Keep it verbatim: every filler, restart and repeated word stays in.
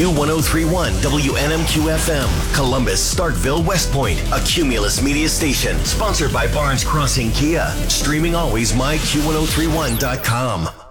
Q one oh three point one W N M Q F M, Columbus, Starkville, West Point, a Cumulus media station. Sponsored by Barnes Crossing Kia. Streaming always, my Q ten thirty-one dot com.